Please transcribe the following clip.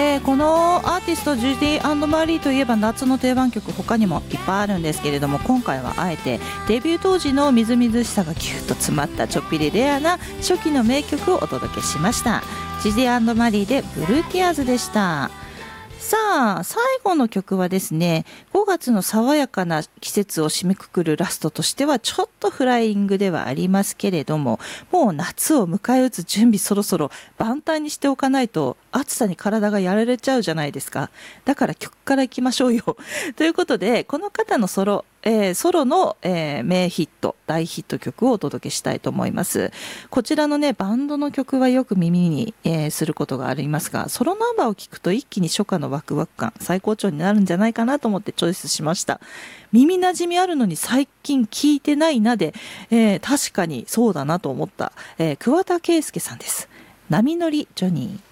このアーティストジュディ&マリーといえば夏の定番曲他にもいっぱいあるんですけれども、今回はあえてデビュー当時のみずみずしさがギュッと詰まったちょっぴりレアな初期の名曲をお届けしました。ジュディ&マリーでブルーティアーズでした。さあ最後の曲はですね、5月の爽やかな季節を締めくくるラストとしてはちょっとフライングではありますけれども、もう夏を迎え撃つ準備そろそろ万端にしておかないと暑さに体がやられちゃうじゃないですか。だから曲からいきましょうよということで、この方のソロの、名ヒット大ヒット曲をお届けしたいと思います。こちらのねバンドの曲はよく耳に、することがありますが、ソロナンバーを聞くと一気に初夏のワクワク感最高潮になるんじゃないかなと思ってチョイスしました。耳なじみあるのに最近聞いてないなで、確かにそうだなと思った、桑田佳祐さんです。波乗りジョニー。